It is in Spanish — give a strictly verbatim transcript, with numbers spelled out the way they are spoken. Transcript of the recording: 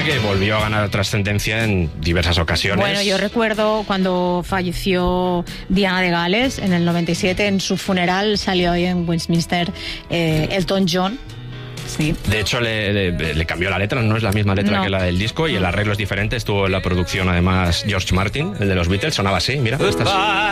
tema que volvió a ganar trascendencia en diversas ocasiones. Bueno, yo recuerdo cuando falleció Diana de Gales en el noventa y siete, en su funeral salió ahí en Westminster eh, Elton John. Sí. De hecho, le, le, le cambió la letra, no es la misma letra No. que la del disco, y el arreglo es diferente. Estuvo en la producción, además, George Martin, el de los Beatles, sonaba así, mira. Estas...